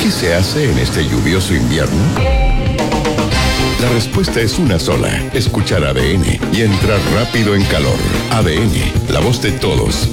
¿Qué se hace en este lluvioso invierno? La respuesta es una sola: escuchar ADN y entrar rápido en calor. ADN, la voz de todos.